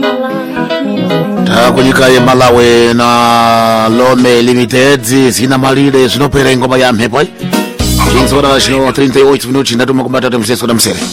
kunyika ye Malawi na Lome Limited zina malire zinopera ingoma ya mphepo. Chinzora chino 38 minuti ndatuma kumbata mseso na msere.